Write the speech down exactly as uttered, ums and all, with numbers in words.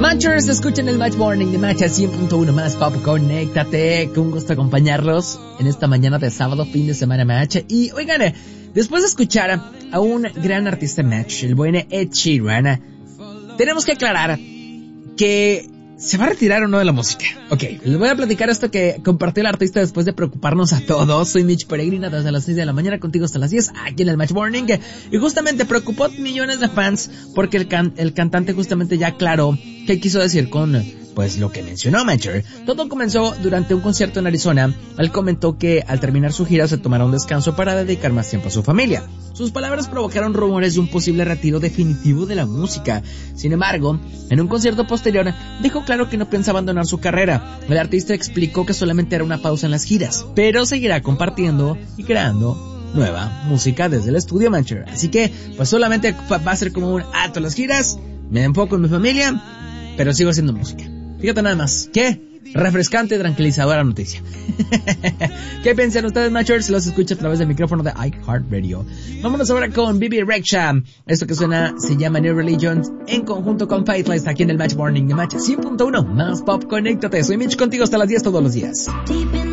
Matchers, escuchen el Match Morning de Match cien punto uno más Pop. Conéctate, con gusto acompañarlos en esta mañana de sábado, fin de semana Match. Y oigan, después de escuchar a un gran artista Match, el buen Ed Sheeran, tenemos que aclarar que ¿se va a retirar o no de la música? Ok, les voy a platicar esto que compartió el artista después de preocuparnos a todos. Soy Mitch Peregrina, desde las seis de la mañana contigo hasta las diez, aquí en el Match Morning. Y justamente preocupó a millones de fans porque el, can- el cantante justamente ya aclaró qué quiso decir con, pues, lo que mencionó Matcher. Todo comenzó durante un concierto en Arizona. Él comentó que al terminar su gira se tomará un descanso para dedicar más tiempo a su familia. Sus palabras provocaron rumores de un posible retiro definitivo de la música. Sin embargo, en un concierto posterior, dejó claro que no piensa abandonar su carrera. El artista explicó que solamente era una pausa en las giras, pero seguirá compartiendo y creando nueva música desde el estudio Matcher. Así que, pues solamente va a ser como un alto las giras, me enfoco en mi familia, pero sigo haciendo música. Fíjate nada más, qué refrescante y tranquilizadora noticia. ¿Qué piensan ustedes, Matchers? Los escucho a través del micrófono de iHeartRadio. Vámonos ahora con Bibi Rexha. Esto que suena se llama New Religion en conjunto con Faithless aquí en el Match Morning de Match cien punto uno más Pop. Conéctate, soy Mitch contigo hasta las diez todos los días.